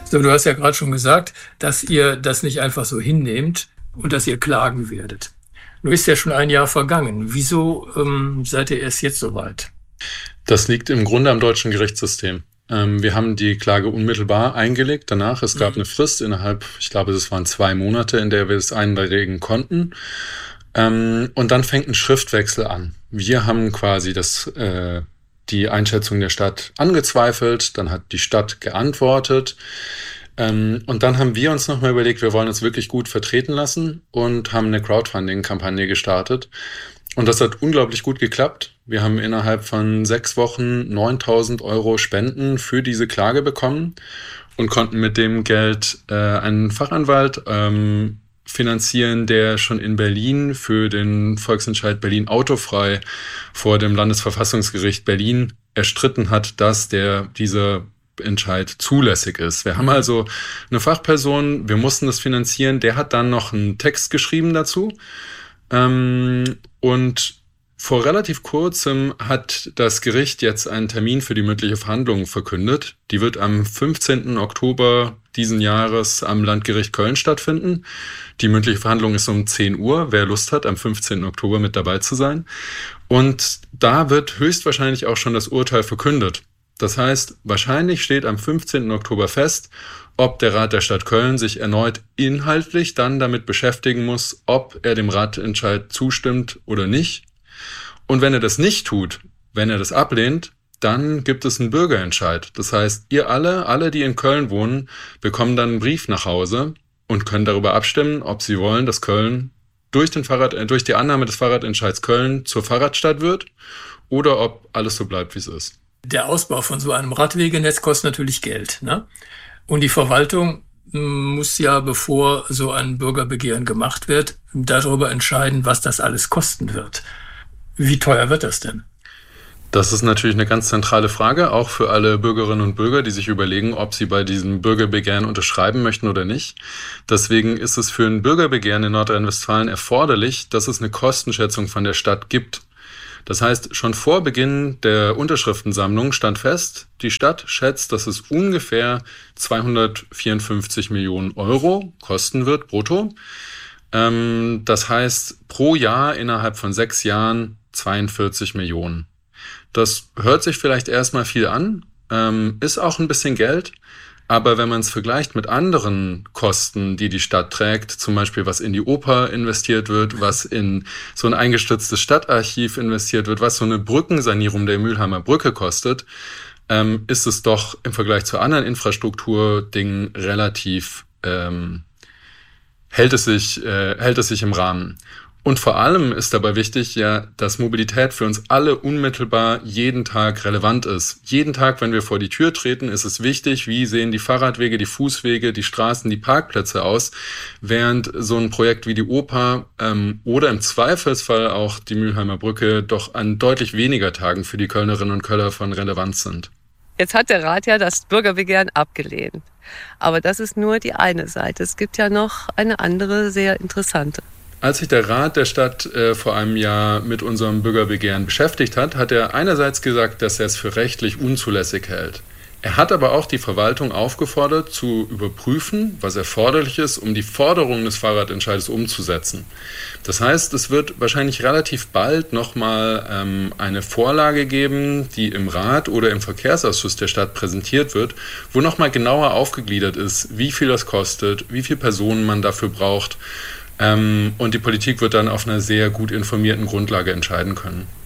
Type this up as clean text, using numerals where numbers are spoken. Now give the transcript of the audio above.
So, du hast ja gerade schon gesagt, dass ihr das nicht einfach so hinnehmt und dass ihr klagen werdet. Nun ist ja schon ein Jahr vergangen. Wieso seid ihr erst jetzt so weit? Das liegt im Grunde am deutschen Gerichtssystem. Wir haben die Klage unmittelbar eingelegt danach. Es gab eine Frist innerhalb, ich glaube, es waren 2 Monate, in der wir es einlegen konnten. Und dann fängt ein Schriftwechsel an. Wir haben quasi die Einschätzung der Stadt angezweifelt, dann hat die Stadt geantwortet. Und dann haben wir uns nochmal überlegt, wir wollen uns wirklich gut vertreten lassen und haben eine Crowdfunding-Kampagne gestartet. Und das hat unglaublich gut geklappt. Wir haben innerhalb von 6 Wochen 9.000 Euro Spenden für diese Klage bekommen und konnten mit dem Geld einen Fachanwalt finanzieren, der schon in Berlin für den Volksentscheid Berlin autofrei vor dem Landesverfassungsgericht Berlin erstritten hat, dass dieser Entscheid zulässig ist. Wir haben also eine Fachperson, wir mussten das finanzieren, der hat dann noch einen Text geschrieben dazu. Und vor relativ kurzem hat das Gericht jetzt einen Termin für die mündliche Verhandlung verkündet. Die wird am 15. Oktober diesen Jahres am Landgericht Köln stattfinden. Die mündliche Verhandlung ist um 10 Uhr. Wer Lust hat, am 15. Oktober mit dabei zu sein. Und da wird höchstwahrscheinlich auch schon das Urteil verkündet. Das heißt, wahrscheinlich steht am 15. Oktober fest, ob der Rat der Stadt Köln sich erneut inhaltlich dann damit beschäftigen muss, ob er dem Ratentscheid zustimmt oder nicht. Und wenn er das nicht tut, wenn er das ablehnt, dann gibt es einen Bürgerentscheid. Das heißt, ihr alle, die in Köln wohnen, bekommen dann einen Brief nach Hause und können darüber abstimmen, ob sie wollen, dass Köln durch die Annahme des Fahrradentscheids Köln zur Fahrradstadt wird oder ob alles so bleibt, wie es ist. Der Ausbau von so einem Radwegenetz kostet natürlich Geld, ne? Und die Verwaltung muss ja, bevor so ein Bürgerbegehren gemacht wird, darüber entscheiden, was das alles kosten wird. Wie teuer wird das denn? Das ist natürlich eine ganz zentrale Frage, auch für alle Bürgerinnen und Bürger, die sich überlegen, ob sie bei diesem Bürgerbegehren unterschreiben möchten oder nicht. Deswegen ist es für ein Bürgerbegehren in Nordrhein-Westfalen erforderlich, dass es eine Kostenschätzung von der Stadt gibt. Das heißt, schon vor Beginn der Unterschriftensammlung stand fest, die Stadt schätzt, dass es ungefähr 254 Millionen Euro kosten wird, brutto. Das heißt, pro Jahr innerhalb von 6 Jahren 42 Millionen. Das hört sich vielleicht erstmal viel an, ist auch ein bisschen Geld. Aber wenn man es vergleicht mit anderen Kosten, die die Stadt trägt, zum Beispiel was in die Oper investiert wird, was in so ein eingestürztes Stadtarchiv investiert wird, was so eine Brückensanierung der Mülheimer Brücke kostet, ist es doch im Vergleich zu anderen Infrastrukturdingen relativ, hält es sich im Rahmen. Und vor allem ist dabei wichtig, ja, dass Mobilität für uns alle unmittelbar jeden Tag relevant ist. Jeden Tag, wenn wir vor die Tür treten, ist es wichtig, wie sehen die Fahrradwege, die Fußwege, die Straßen, die Parkplätze aus, während so ein Projekt wie die Oper oder im Zweifelsfall auch die Mülheimer Brücke doch an deutlich weniger Tagen für die Kölnerinnen und Kölner von Relevanz sind. Jetzt hat der Rat ja das Bürgerbegehren abgelehnt. Aber das ist nur die eine Seite. Es gibt ja noch eine andere, sehr interessante. Als sich der Rat der Stadt vor einem Jahr mit unserem Bürgerbegehren beschäftigt hat, hat er einerseits gesagt, dass er es für rechtlich unzulässig hält. Er hat aber auch die Verwaltung aufgefordert, zu überprüfen, was erforderlich ist, um die Forderungen des Fahrradentscheides umzusetzen. Das heißt, es wird wahrscheinlich relativ bald nochmal eine Vorlage geben, die im Rat oder im Verkehrsausschuss der Stadt präsentiert wird, wo nochmal genauer aufgegliedert ist, wie viel das kostet, wie viele Personen man dafür braucht. Und die Politik wird dann auf einer sehr gut informierten Grundlage entscheiden können.